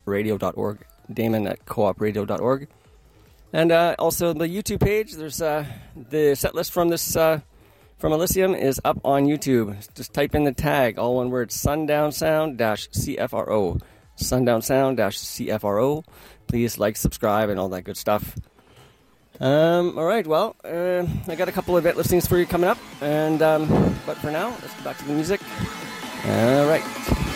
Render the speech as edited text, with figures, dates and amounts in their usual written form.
coopradio.org. Damon at coopradio.org. And also the YouTube page. There's the set list from this from Elysium is up on YouTube. Just type in the tag, all one word, Sundown Sound-CFRO. Sundown Sound-CFRO. Please like, subscribe, and all that good stuff. All right, well, I got a couple of event listings for you coming up, and but for now, let's go back to the music. All right.